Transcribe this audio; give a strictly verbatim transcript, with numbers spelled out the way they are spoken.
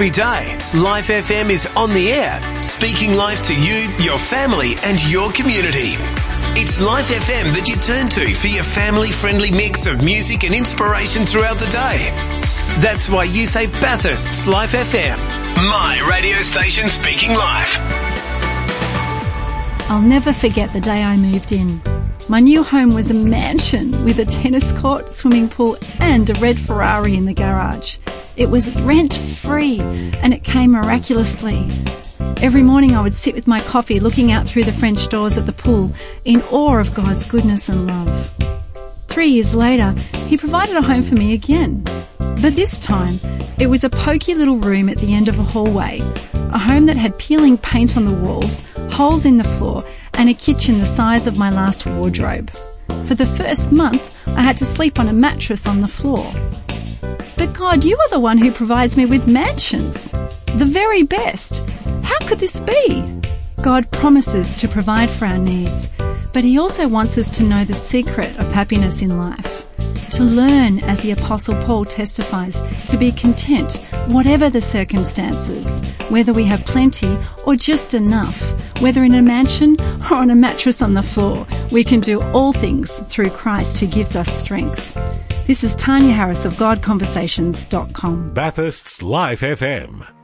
every day, Life F M is on the air, speaking life to you, your family and your community. It's Life F M that you turn to for your family-friendly mix of music and inspiration throughout the day. That's why you say Bathurst's Life F M, my radio station speaking life. I'll never forget the day I moved in. My new home was a mansion with a tennis court, swimming pool and a red Ferrari in the garage. It was rent-free and it came miraculously. Every morning I would sit with my coffee looking out through the French doors at the pool in awe of God's goodness and love. Three years later, He provided a home for me again. But this time, it was a poky little room at the end of a hallway, a home that had peeling paint on the walls, holes in the floor and a kitchen the size of my last wardrobe. For the first month, I had to sleep on a mattress on the floor. But God, you are the one who provides me with mansions, the very best. How could this be? God promises to provide for our needs, but He also wants us to know the secret of happiness in life, to learn, as the Apostle Paul testifies, to be content, whatever the circumstances, whether we have plenty or just enough, whether in a mansion or on a mattress on the floor, we can do all things through Christ who gives us strength. This is Tanya Harris of God Conversations dot com. Bathurst's Life F M.